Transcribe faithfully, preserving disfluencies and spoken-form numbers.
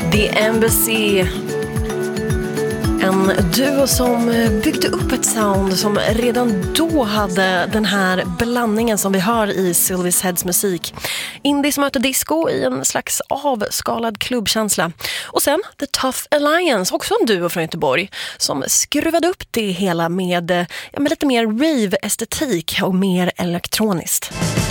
The Embassy. En duo som byggde upp ett sound som redan då hade den här blandningen som vi hör i Sylvie Heads musik. Indie som möter disco i en slags avskalad klubbkänsla. Och sen The Tough Alliance, också en duo från Göteborg, som skruvade upp det hela med, ja, med lite mer rave-estetik och mer elektroniskt.